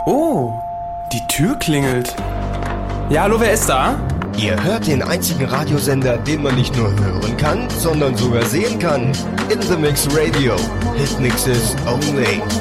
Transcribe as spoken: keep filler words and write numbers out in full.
Oh, die Tür klingelt. Ja, hallo, wer ist da? Ihr hört den einzigen Radiosender, den man nicht nur hören kann, sondern sogar sehen kann. In the Mix Radio. Hit Mixes only.